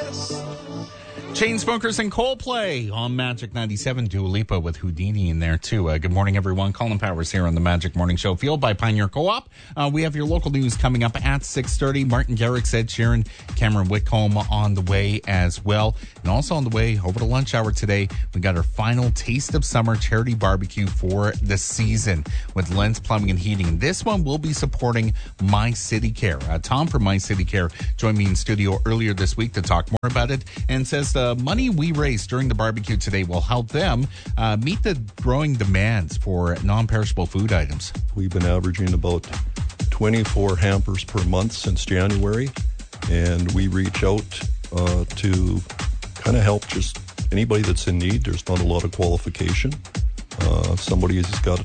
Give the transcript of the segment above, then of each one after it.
Chainsmokers and Coldplay on Magic 97. Dua Lipa with Houdini in there, too. Good morning, everyone. Colin Powers here on the Magic Morning Show, fueled by Pioneer Co-op. We have your local news coming up at 6:30. Martin Garrix, Ed Sheeran, Cameron Whitcomb on the way as well. And also on the way over to lunch hour today, we got our final Taste of Summer charity barbecue for the season with Lens Plumbing and Heating. And this one will be supporting My City Care. Tom from My City Care joined me in studio earlier this week to talk more about it and says the money we raise during the barbecue today will help them meet the growing demands for non-perishable food items. We've been averaging about 24 hampers per month since January, and we reach out to kind of help just anybody that's in need. There's not a lot of qualification. Somebody has got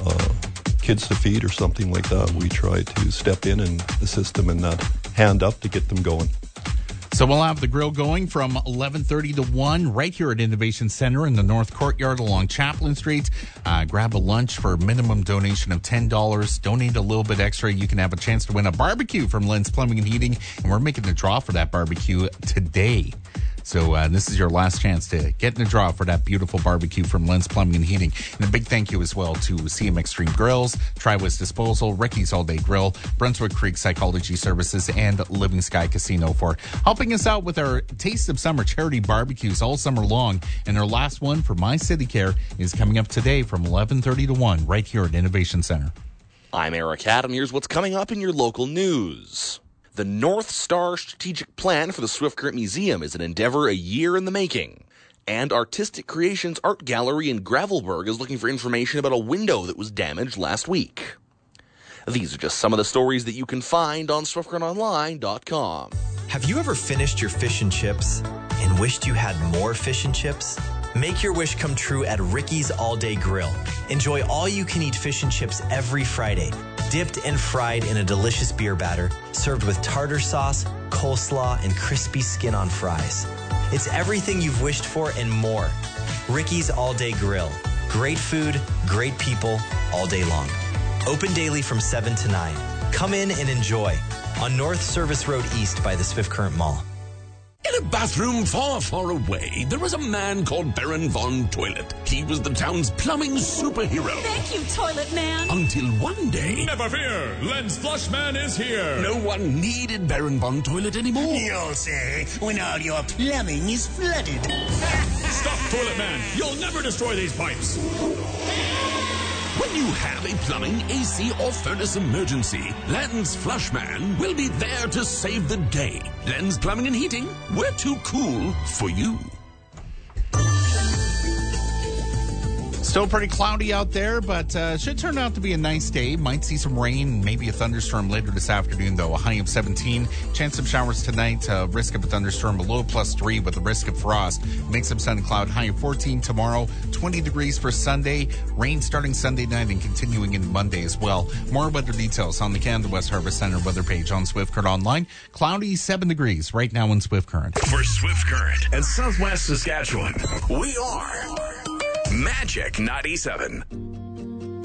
kids to feed or something like that. We try to step in and assist them in that hand up to get them going. So we'll have the grill going from 11:30 to 1 right here at Innovation Center in the North Courtyard along Chaplin Street. Grab a lunch for a minimum donation of $10. Donate a little bit extra. You can have a chance to win a barbecue from Lens Plumbing and Heating. And we're making the draw for that barbecue today. So this is your last chance to get in the draw for that beautiful barbecue from Lens Plumbing and Heating. And a big thank you as well to CM Extreme Grills, Tri-West Disposal, Ricky's All Day Grill, Brunswick Creek Psychology Services, and Living Sky Casino for helping us out with our Taste of Summer charity barbecues all summer long. And our last one for My City Care is coming up today from 11:30 to 1 right here at Innovation Center. I'm Eric Haddon. Here's what's coming up in your local news. The North Star Strategic Plan for the Swift Current Museum is an endeavor a year in the making. And Artistic Creations Art Gallery in Gravelburg is looking for information about a window that was damaged last week. These are just some of the stories that you can find on SwiftCurrentOnline.com. Have you ever finished your fish and chips and wished you had more fish and chips? Make your wish come true at Ricky's All Day Grill. Enjoy all-you-can-eat fish and chips every Friday, dipped and fried in a delicious beer batter, served with tartar sauce, coleslaw, and crispy skin on fries. It's everything you've wished for and more. Ricky's All Day Grill. Great food, great people, all day long. Open daily from 7 to 9. Come in and enjoy on North Service Road East by the Swift Current Mall. In a bathroom far, far away, there was a man called Baron Von Toilet. He was the town's plumbing superhero. Thank you, Toilet Man. Until one day... Never fear, Lens Flushman is here. No one needed Baron Von Toilet anymore. You'll say, when all your plumbing is flooded. Stop, Toilet Man. You'll never destroy these pipes. When you have a plumbing, AC, or furnace emergency, Lens Flushman will be there to save the day. Lens Plumbing and Heating, we're too cool for you. Still pretty cloudy out there, but should turn out to be a nice day. Might see some rain, maybe a thunderstorm later this afternoon, though. A high of 17. Chance of showers tonight. Risk of a thunderstorm, a low +3 with a risk of frost. Mix of sun and cloud. High of 14 tomorrow. 20 degrees for Sunday. Rain starting Sunday night and continuing in Monday as well. More weather details on the Canada West Harvest Center weather page on Swift Current Online. Cloudy, 7 degrees right now in Swift Current. For Swift Current and Southwest Saskatchewan, we are Magic 97.